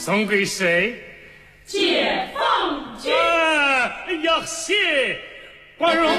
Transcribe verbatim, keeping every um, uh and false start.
送给谁？ 解放军。 啊，要谢关荣。